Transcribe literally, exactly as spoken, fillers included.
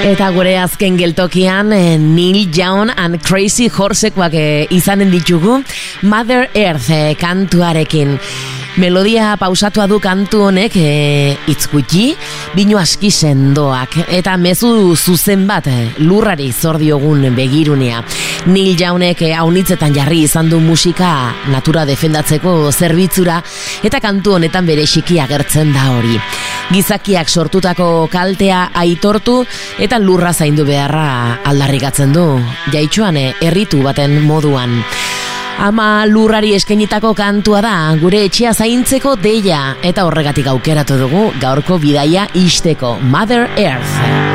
Eta gure azken geltokian eh, Neil Young and Crazy Horsekoak eh, izanen ditugu Mother Earth eh, kantuarekin. Melodia pausatua du kantu honek e, hitz gutxi, binu aski sendoak eta mezu zuzen bat e, lurrari zor diogun begirunea. Neil Youngek e, haunitzetan jarri izan du musika natura defendatzeko zerbitzura eta kantu honetan bereziki agertzen da hori. Gizakiak sortutako kaltea aitortu eta lurra zaindu beharra aldarrikatzen du, jaitxuan e, erritu baten moduan. Ama lurrari eskainitako kantua da, gure etxea zaintzeko deia, eta horregatik aukeratu dugu gaurko bidaia ixteko, Mother Earth.